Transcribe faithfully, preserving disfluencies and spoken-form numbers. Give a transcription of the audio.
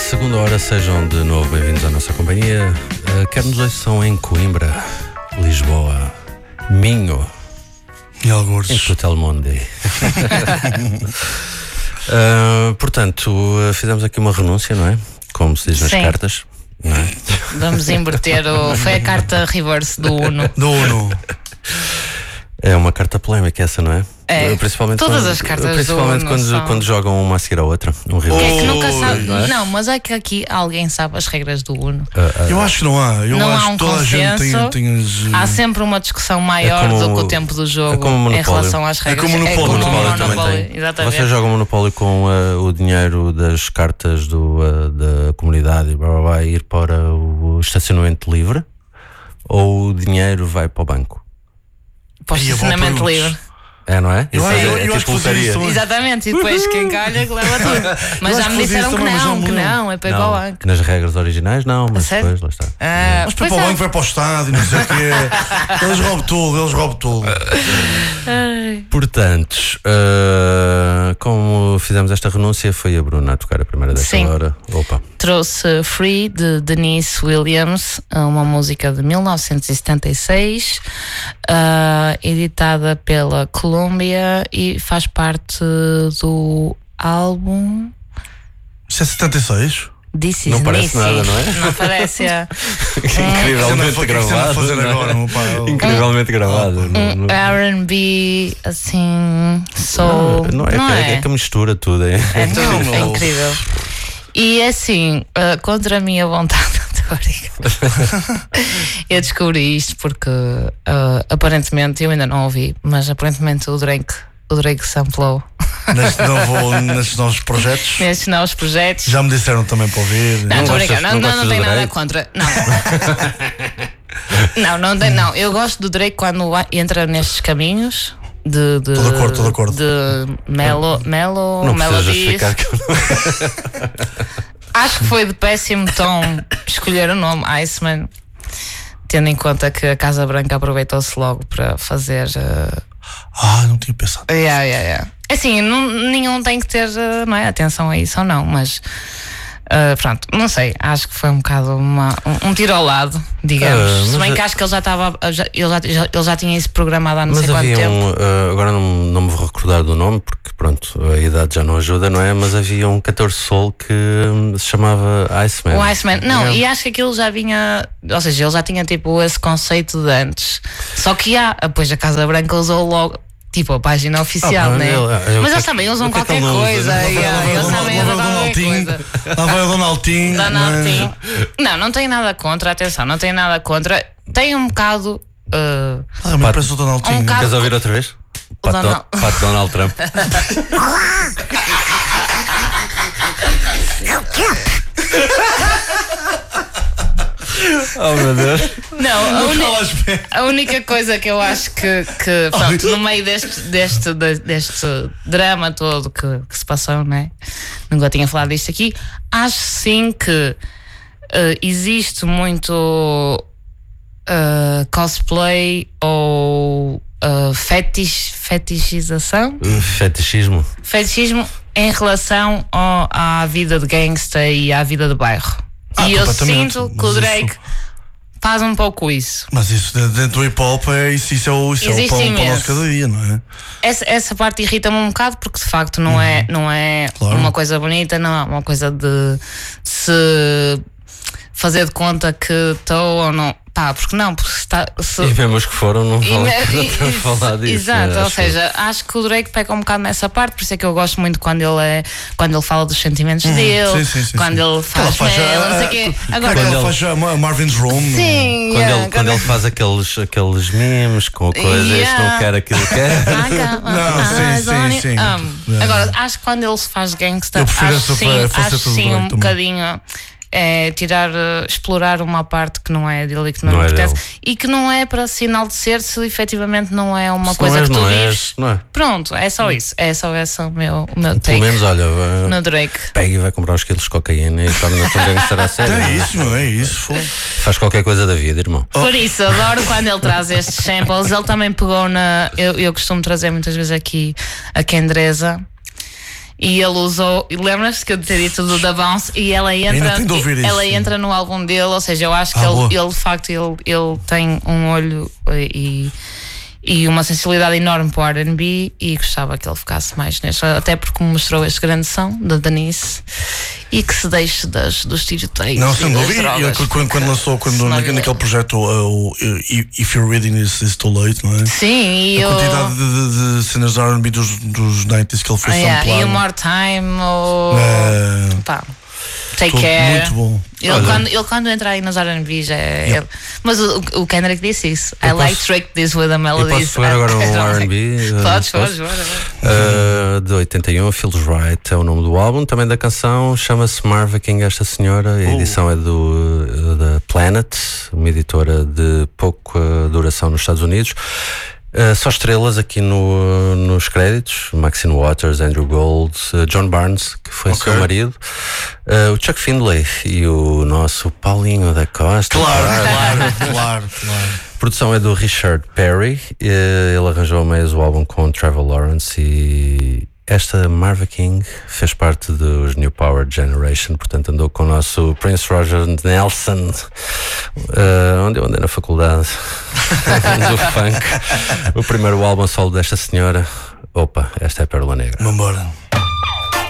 Segunda hora, sejam de novo bem-vindos à nossa companhia. Uh, quer nos ouçam em Coimbra, Lisboa, Minho e alguns em Tutelmonde. uh, portanto, uh, fizemos aqui uma renúncia, não é? Como se diz nas Sim. cartas, não é? Vamos inverter o... Foi a carta reverse do Uno. do Uno. É uma carta polémica essa, não é? É, principalmente todas quando, as cartas Principalmente do Uno quando, são... quando jogam uma a seguir a outra. Um rival. É que nunca Oh, sabe. não é? Não, mas é que aqui alguém sabe as regras do Uno. Uh, uh, Eu acho que não há. Eu Não acho há um que toda a gente tem, consenso. tem as. Há sempre uma discussão maior É como- do que o tempo do jogo é como o em Monopólio. relação às regras. como o Monopólio, é como o o Monopólio também Monopólio, tem. exatamente. Vocês jogam Monopólio com uh, o dinheiro das cartas do, uh, da comunidade e blá, blá, blá, ir para o estacionamento livre? Ou o dinheiro vai para o banco? Para o Ai, eu vou estacionamento para livre. É, não é? Eu Isso acho- é, eu- é eu acho tipo que fazia lotaria. isso também. Exatamente, e depois quem calha que leva tudo. Mas Eu já acho me que fazia disseram isso que também, mas já não, que mudou. não, é para ir para o Não, banco. nas regras originais não, mas sério? depois lá está. Ah, Mas para pois o é. banco vai para o estádio, não sei o quê. Eles roubam tudo, eles roubam tudo. Portanto, uh, como fizemos esta renúncia, foi a Bruna a tocar a primeira desta Sim. hora. Opa, Trouxe Free de Denise Williams, uma música de mil novecentos e setenta e seis, uh, editada pela Columbia e faz parte do álbum Isso é setenta e seis? This Is Não parece Missy. nada, não é? Não parece. é. incrivelmente O que é que você anda a gravado. fazer não é? agora, meu pai? Incrivelmente gravado. não- Um não- R and B assim, soul. Não, não é, é, é que mistura tudo. É. É tudo, Não, é não. incrível. E assim, uh, contra a minha vontade, eu descobri isto porque uh, aparentemente, eu ainda não ouvi, mas aparentemente o Drake, o Drake samplou Neste novo, nestes novos projetos. nestes novos projetos. Já me disseram também para ouvir. Não, Não estou a gostas- brincar, não, não não, gostas não do tenho nada Drake? contra. Não. não, não tem, não. Eu gosto do Drake quando entra nestes caminhos. De, de, Tô de acordo, tô de acordo. de melo, melo, Não precisa melodies. justificar que eu não. Acho que foi de péssimo tom escolher o nome Iceman, tendo em conta que a Casa Branca aproveitou-se logo para fazer. Uh... Ah, não tinha pensado. Yeah, yeah, yeah. Assim, não, nenhum tem que ter uh, não é, atenção a isso ou não, mas uh, pronto, não sei. Acho que foi um bocado uma, um, um tiro ao lado, digamos. Ah, mas Se bem a- que acho que ele já estava, já- ele, já, já- ele já tinha isso programado há não Mas sei quanto havia tempo. um. uh, agora não, não me vou recordar do nome, porque pronto, a idade já não ajuda, não é? Mas havia um catorze Soul que hum, se chamava Iceman. O Iceman, não, Yeah. e acho que aquilo já vinha, ou seja, ele já tinha tipo esse conceito de antes. Só que há, depois a Casa Branca usou logo, tipo, a página oficial, Ah, né? ele- ele- Mas o eles que- também usam o que é que qualquer ele não usa? coisa. Lá vai- yeah, lá vai- Eles lá vai- também Lá vai usam o qualquer Donaldinho. coisa. Lá vai o Donaldinho. Donaldinho. Não, não tem nada contra, atenção, não tem nada contra. Tem um bocado. uh, Ah, realmente parece o Donaldinho. Um bocado- Queres ouvir outra vez? O Pato Donald- Pato Donald Trump. Oh meu Deus. não, a, uni- Fala às vezes. a única coisa que eu acho que, que pronto, no meio deste, deste, de- deste drama todo que, que se passou, né? Nunca tinha falado disto aqui. Acho sim que uh, existe muito uh, cosplay ou uh, fetish, fetichização, Fetichismo. fetichismo em relação ao- à vida de gangsta e à vida de bairro. Ah, e eu completamente. sinto que o Mas Drake isso- faz um pouco isso. Mas isso de- dentro do hip hop é isso, isso é o, isso é o Existe pão para o imenso. nosso cada dia, não é? Essa, essa parte irrita-me um bocado porque de facto não é, não é Claro. uma coisa bonita, não é uma coisa de se fazer de conta que estou ou não. Pá, porque não, porque está. Se, E mesmo os que foram não E vão me- não e- estamos a falar disso. Exato, né? ou Acho que- seja, acho que o Drake peca um bocado nessa parte, por isso é que eu gosto muito quando ele é, quando ele fala dos sentimentos dele, Sim, sim, sim, quando sim. ele faz Aquela faixa, mel, não sei o ah, quê. Como é Agora, que ele ele- faz a Ma- Marvin's Room? sim, Quando, yeah, ele, quando ele faz aqueles, aqueles memes com coisas, Yeah. não quer aquilo que quer. Não, sim, sim, sim. Amo. Yeah. Agora, acho que quando ele se faz gangsta, Eu prefiro acho essa sim, faceta acho do sim Drake um também. bocadinho. É tirar, eh, explorar uma parte que não é dele e que não, Não lhe é pertence dele. e que não é para sinaldecer se efetivamente não é uma Se coisa não és, que tu não vives. és, não é? Pronto, é só isso. É só esse o meu, o meu Pelo take menos, olha, vai- no Drake. pega e vai comprar uns quilos de cocaína e torna-se um gangster a sério. É isso, não é isso? Fogo. Faz qualquer coisa da vida, irmão. Por isso, adoro quando ele traz estes samples. Ele também pegou na. Eu, eu costumo trazer muitas vezes aqui a Kendreza. E ele usou, e lembras-te que eu te disse do da Bounce e ela entra, tenho de ouvir ela isso. entra no álbum dele, ou seja, eu acho que Ah, ele, boa. ele de facto ele, ele tem um olho e, e uma sensibilidade enorme para o R and B e gostava que ele ficasse mais neste, até porque me mostrou este grande som da Denise e que se deixe das, dos tiroteios. Não, e sem das dúvida. E drogas, ele, quando, quando lançou, quando, senão naquele, eu- naquele projeto, uh, o uh, If You're Reading This Is Too Late, não é? Sim, e A o, quantidade de, de, de cenas de R and B dos, dos noventa que ele fez ah, yeah, samplar. e o More Time, o, É, pá, Take tudo Care. muito bom. Ele, Olha. quando, ele quando entra aí nos R and B já é. Yep. ele- mas o, o Kendrick disse isso. I Eu like posso- trick this with a Eu melody. posso jogar agora um R and B? uh, Podes, posso? podes, bora, bora. Uh, de oitenta e um, Feels Right é o nome do álbum, também da canção, chama-se Marva King esta senhora, a edição é do uh, da Planet, uma editora de pouca duração nos Estados Unidos. Uh, só estrelas aqui no, nos créditos: Maxine Waters, Andrew Gold, uh, John Barnes, que foi Ok. seu marido, uh, o Chuck Findlay e o nosso Paulinho da Costa. Claro, claro, claro, claro. A produção é do Richard Perry, eh, ele arranjou mais o álbum com Trevor Lawrence e esta Marva King fez parte dos New Power Generation, portanto andou com o nosso Prince Roger Nelson, eh, onde eu andei na faculdade do funk. O primeiro álbum solo desta senhora, opa, esta é a Pérola Negra. Vambora.